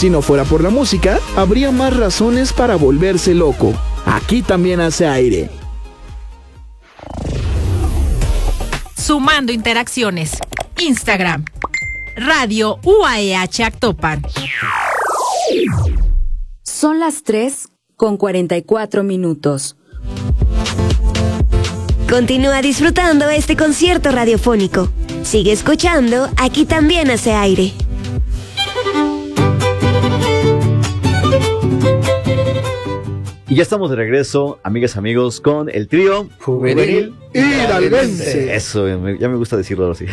Si no fuera por la música, habría más razones para volverse loco. Aquí también hace aire. Sumando interacciones. Instagram. Radio UAEH Actopan. Son las 3:44. Continúa disfrutando este concierto radiofónico. Sigue escuchando, aquí también hace aire. Y ya estamos de regreso, amigas, amigos, con el trío Juvenil Hidalguense. Eso, ya me gusta decirlo así.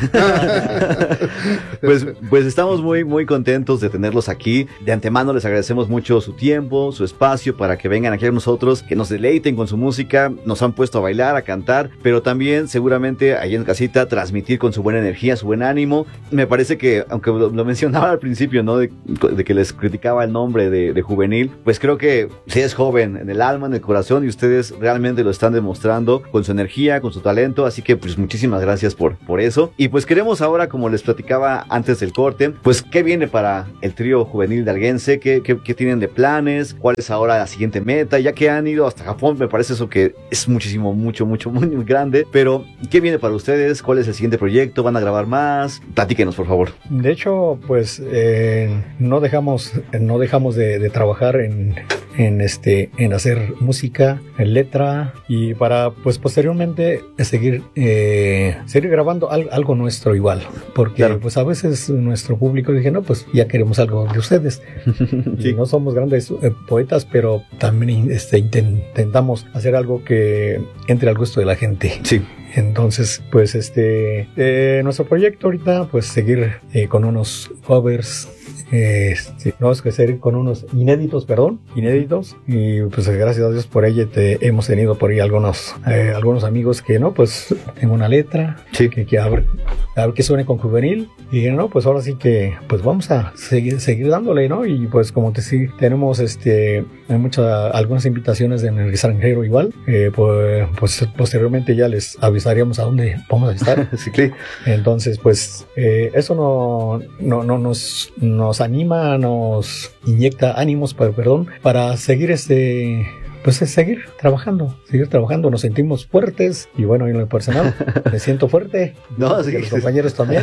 pues estamos muy contentos de tenerlos aquí. De antemano les agradecemos mucho su tiempo, su espacio, para que vengan aquí a nosotros, que nos deleiten con su música. Nos han puesto a bailar, a cantar, pero también seguramente ahí en casita transmitir con su buena energía, su buen ánimo. Me parece que, aunque lo mencionaba al principio, ¿no? De que les criticaba el nombre de Juvenil, pues creo que si es joven en el alma, en el corazón, y ustedes realmente lo están demostrando con su energía, con su talento, así que pues muchísimas gracias por eso. Y pues queremos ahora, como les platicaba antes del corte, pues qué viene para el trío Juvenil Hidalguense, qué tienen de planes, cuál es ahora la siguiente meta, ya que han ido hasta Japón. Me parece eso que es muchísimo, muy grande, pero ¿qué viene para ustedes? ¿Cuál es el siguiente proyecto? ¿Van a grabar más? Platíquenos, por favor. De hecho, pues no dejamos de trabajar en hacer música, en letra, y para pues posteriormente seguir grabando algo nuestro igual, porque claro, pues a veces nuestro público dice, no, pues ya queremos algo de ustedes. Sí. No somos grandes poetas, pero también intentamos hacer algo que entre al gusto de la gente. Sí. Entonces, pues nuestro proyecto ahorita, pues seguir con unos covers, tenemos que seguir con unos inéditos, y pues gracias a Dios por ello hemos tenido por ahí algunos amigos que no, pues tengo una letra, sí, que a ver que suene con Juvenil, y no, pues ahora sí que pues vamos a seguir dándole, ¿no? Y pues como te sí, tenemos algunas invitaciones en el extranjero igual, pues posteriormente ya les avisaríamos a dónde vamos a estar. Sí. Entonces pues eso no nos anima, nos inyecta ánimos para seguir pues es seguir trabajando, nos sentimos fuertes, y bueno, en lo personal me siento fuerte, no, sí, los compañeros también,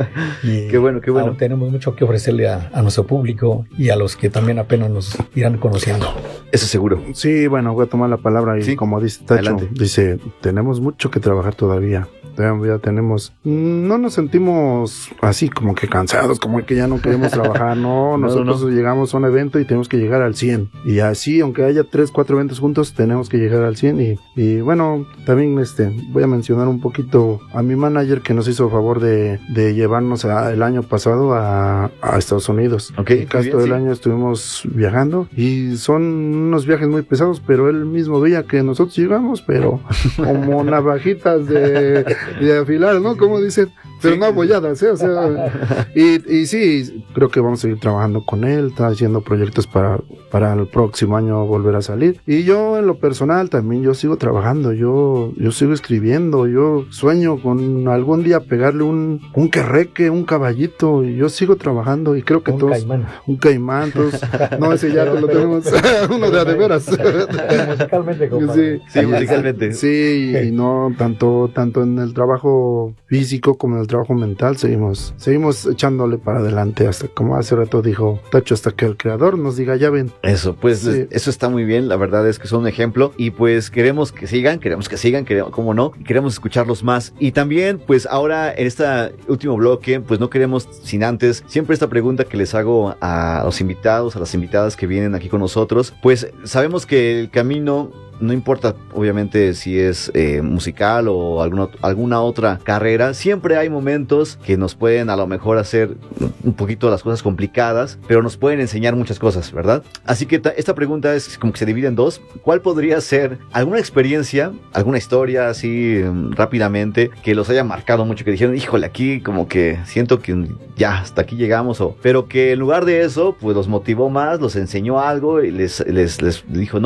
y qué bueno. Aún tenemos mucho que ofrecerle a nuestro público y a los que también apenas nos irán conociendo. Eso seguro. Sí, bueno, voy a tomar la palabra y sí, como dice Tacho, adelante. Dice, tenemos mucho que trabajar todavía tenemos, no nos sentimos así como que cansados, como que ya no queremos trabajar, no, nosotros llegamos a un evento y tenemos que llegar al 100, y así, aunque haya 3-4 eventos juntos, tenemos que llegar al 100, y bueno, también voy a mencionar un poquito a mi manager, que nos hizo favor de llevarnos el año pasado a Estados Unidos. Okay, casi todo el año estuvimos viajando, y son unos viajes muy pesados, pero él mismo veía que nosotros llegamos, pero como navajitas de afilar, ¿no? Como dicen, pero sí, no abolladas, ¿eh? O sea, y sí, creo que vamos a seguir trabajando con él, está haciendo proyectos para el próximo año volver a salir. Y yo en lo personal también, yo sigo trabajando, yo sigo escribiendo, yo sueño con algún día pegarle un querreque, un caballito, y yo sigo trabajando, y creo que un todos... caimán. Un caimán, todos... No, ese ya lo tenemos, uno de veras. Musicalmente, compadre. Sí, musicalmente. Sí, y no, tanto en el trabajo físico como en el trabajo mental, seguimos echándole para adelante, hasta, como hace rato dijo Tacho, hasta que el creador nos diga, ya ven. Eso, pues sí, eso está muy bien, la verdad es que son un ejemplo, y pues queremos que sigan, cómo no, queremos escucharlos más. Y también, pues ahora en este último bloque, pues no queremos sin antes, siempre esta pregunta que les hago a los invitados, a las invitadas que vienen aquí con nosotros, pues sabemos que el camino, no importa obviamente si es musical o alguna otra carrera, siempre hay momentos que nos pueden a lo mejor hacer un poquito las cosas complicadas, pero nos pueden enseñar muchas cosas, ¿verdad? Así que esta pregunta es como que se divide en dos. ¿Cuál podría ser alguna experiencia, alguna historia así rápidamente que los haya marcado mucho, que dijeron, híjole, aquí como que siento que ya hasta aquí llegamos, pero que en lugar de eso pues los motivó más, los enseñó algo y les dijo, no,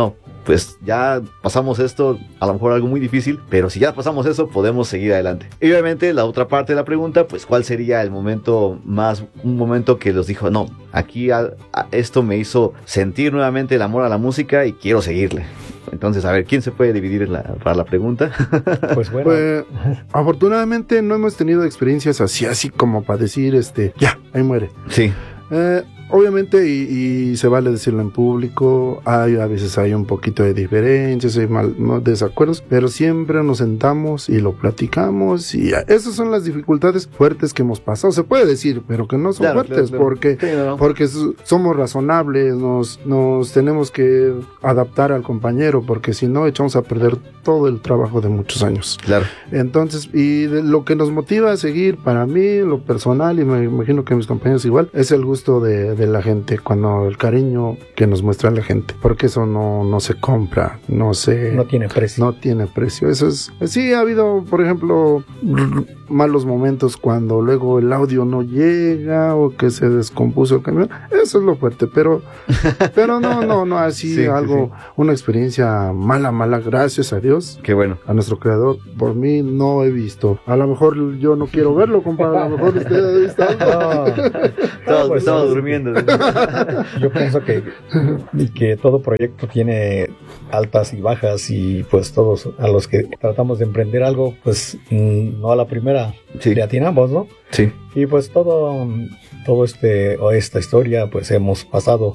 pues ya pasamos esto, a lo mejor algo muy difícil, pero si ya pasamos eso, podemos seguir adelante. Y obviamente la otra parte de la pregunta, pues ¿cuál sería un momento que los dijo, no, aquí esto me hizo sentir nuevamente el amor a la música y quiero seguirle? Entonces, a ver, ¿quién se puede dividir para la pregunta? Pues bueno. Pues, afortunadamente no hemos tenido experiencias así como para decir, ya, ahí muere. Sí. Obviamente, y se vale decirlo en público, a veces hay un poquito de diferencias, hay desacuerdos, pero siempre nos sentamos y lo platicamos, y esas son las dificultades fuertes que hemos pasado, se puede decir, pero que no son fuertes, claro. Porque somos razonables, nos tenemos que adaptar al compañero, porque si no echamos a perder todo el trabajo de muchos años. Claro. Entonces, y lo que nos motiva a seguir, para mí, lo personal, y me imagino que mis compañeros igual, es el gusto de la gente, cuando el cariño que nos muestra la gente, porque eso no se compra, no tiene precio. No tiene precio. Eso es, sí, ha habido, por ejemplo, malos momentos cuando luego el audio no llega o que se descompuso el camión, eso es lo fuerte, pero no así sí, algo, sí. Una experiencia mala, gracias a Dios. Qué bueno. A nuestro creador, por mí no he visto. A lo mejor yo no quiero verlo, compadre, a lo mejor usted estaba durmiendo. Yo pienso que todo proyecto tiene altas y bajas, y pues todos a los que tratamos de emprender algo, pues no a la primera sí. Le atinamos, ¿no? Sí. Y pues esta historia pues hemos pasado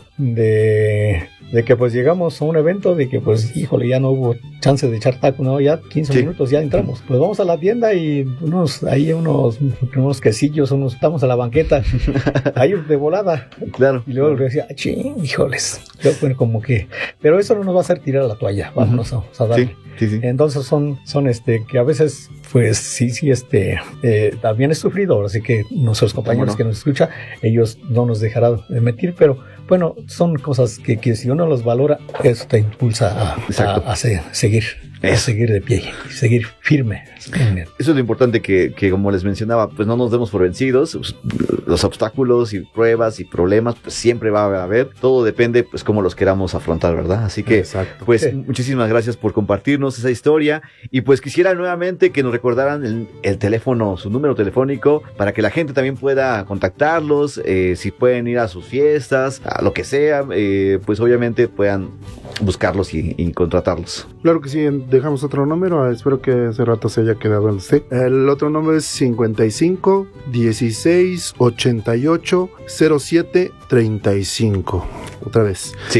de que pues llegamos a un evento de que pues híjole, ya no hubo chance de echar taco, no, ya 15 sí. minutos ya entramos, pues vamos a la tienda y unos quesillos, estamos a la banqueta ahí de volada, claro, y luego le decía, híjoles, yo, bueno, como que, pero eso no nos va a hacer tirar la toalla, vámonos a darle. Sí. Entonces son que a veces pues sí también es sufrido, así que nuestros compañeros que nos escuchan, ellos no nos dejarán de mentir, pero bueno, son cosas que si uno los valora, eso te impulsa a seguir. A seguir de pie, seguir firme. Eso es lo importante, que como les mencionaba, pues no nos demos por vencidos. Los obstáculos y pruebas y problemas pues siempre va a haber. Todo depende pues cómo los queramos afrontar, ¿verdad? Así que exacto. Pues sí. Muchísimas gracias por compartirnos esa historia, y pues quisiera nuevamente que nos recordaran el teléfono, su número telefónico, para que la gente también pueda contactarlos, si pueden ir a sus fiestas, a lo que sea, pues obviamente puedan buscarlos y contratarlos. Claro que sí. Dejamos otro número, espero que hace rato se haya quedado el C. El otro número es 55 16 88 07 35. Otra vez. Sí.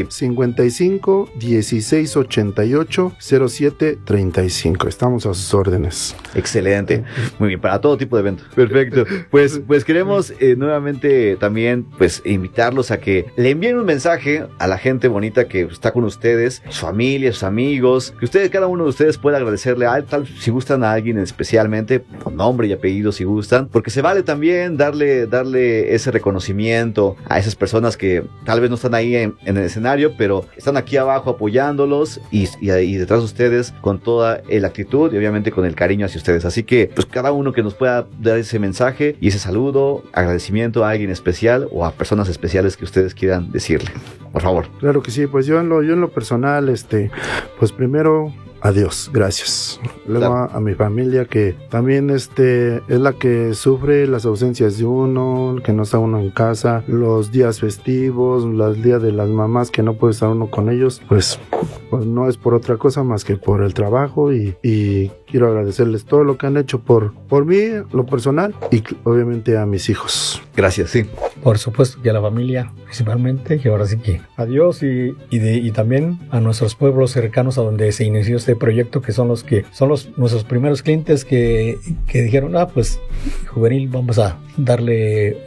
55 16 88 07 35. Estamos a sus órdenes. Excelente. Muy bien, para todo tipo de eventos. Perfecto. Pues queremos nuevamente también pues invitarlos a que le envíen un mensaje a la gente bonita que está con ustedes, su familia, sus amigos, que cada uno de ustedes pueda agradecerle si gustan a alguien especialmente, con nombre y apellido si gustan, porque se vale también darle ese reconocimiento a esas personas que tal vez no están ahí en el escenario, pero están aquí abajo apoyándolos y detrás de ustedes con toda la actitud y obviamente con el cariño hacia ustedes. Así que pues cada uno que nos pueda dar ese mensaje y ese saludo, agradecimiento a alguien especial o a personas especiales que ustedes quieran decirle, por favor. Claro que sí, pues yo en lo personal, pues primero adiós, gracias. Luego claro. a mi familia, que también es la que sufre las ausencias de uno, que no está uno en casa, los días festivos, los días de las mamás que no puede estar uno con ellos, pues no es por otra cosa más que por el trabajo, y quiero agradecerles todo lo que han hecho por mí, lo personal, y obviamente a mis hijos. Gracias, sí. Por supuesto que a la familia principalmente, y ahora sí que adiós, y también a nuestros pueblos cercanos a donde se inició este proyecto, que son nuestros primeros clientes que dijeron, pues Juvenil, vamos a darle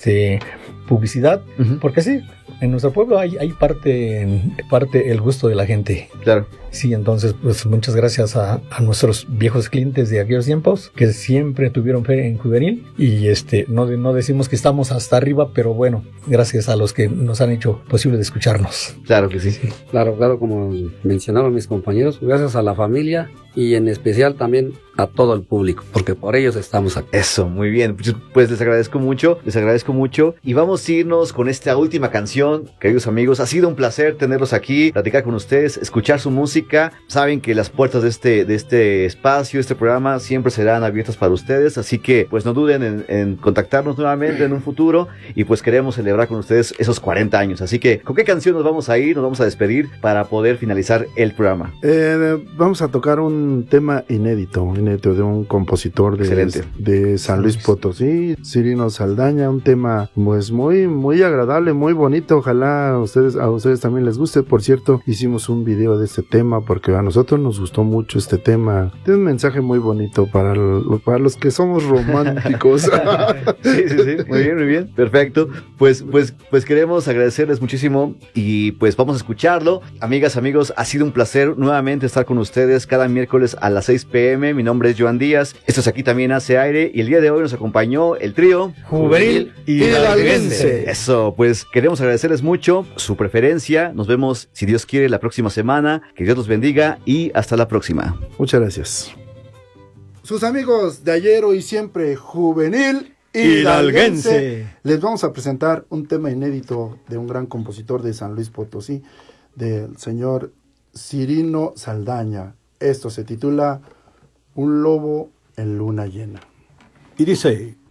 publicidad, porque sí, en nuestro pueblo hay parte el gusto de la gente. Claro. Sí, entonces pues muchas gracias a nuestros viejos clientes de aquellos tiempos que siempre tuvieron fe en Juvenil, y no decimos que estamos hasta arriba, pero bueno, gracias a los que nos han hecho posible de escucharnos. Claro que sí. Claro, como mencionaron mis compañeros, gracias a la familia, y en especial también a todo el público, porque por ellos estamos aquí. Eso, muy bien. Pues les agradezco mucho. Y vamos a irnos con esta última canción, queridos amigos. Ha sido un placer tenerlos aquí, platicar con ustedes, escuchar su música. Saben que las puertas de este espacio, este programa, siempre serán abiertas para ustedes. Así que, pues no duden en contactarnos nuevamente en un futuro. Y pues queremos celebrar con ustedes esos 40 años. Así que, ¿con qué canción nos vamos a ir? Nos vamos a despedir para poder finalizar el programa. Vamos a tocar un tema inédito de un compositor de San Luis Potosí, Cirino Saldaña, un tema pues muy agradable, muy bonito. Ojalá a ustedes también les guste. Por cierto, hicimos un video de este tema porque a nosotros nos gustó mucho este tema. Tiene un mensaje muy bonito para los que somos románticos. Sí, muy bien, perfecto. Pues queremos agradecerles muchísimo y pues vamos a escucharlo. Amigas, amigos, ha sido un placer nuevamente estar con ustedes cada miércoles a las 6 p.m. Mi nombre es Joan Díaz. Esto es Aquí También Hace Aire y el día de hoy nos acompañó el trío Juvenil Hidalguense. Eso, pues queremos agradecerles mucho su preferencia. Nos vemos, si Dios quiere, la próxima semana. Que Dios los bendiga y hasta la próxima. Muchas gracias. Sus amigos de ayer, hoy y siempre, Juvenil Hidalguense. Les vamos a presentar un tema inédito de un gran compositor de San Luis Potosí, del señor Cirino Saldaña. Esto se titula Un lobo en luna llena. Y dice...